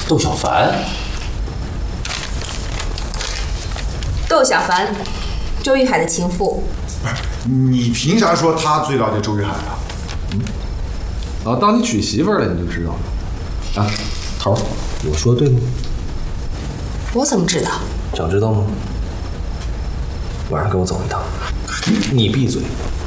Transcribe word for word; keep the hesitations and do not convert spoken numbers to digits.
窦小凡。 窦小凡，周玉海的情妇。 你凭啥说他最了解周玉海啊？ 嗯，啊，当你娶媳妇了，你就知道了。啊，头儿，我说对吗？ 我怎么知道？ 想知道吗？晚上跟我走一趟。你闭嘴。